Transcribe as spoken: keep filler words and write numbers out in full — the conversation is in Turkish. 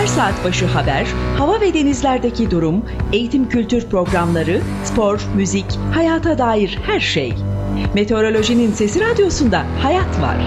saat başı haber, hava ve denizlerdeki durum, eğitim kültür programları, spor, müzik, hayata dair her şey. Meteorolojinin Sesi Radyosu'nda hayat var.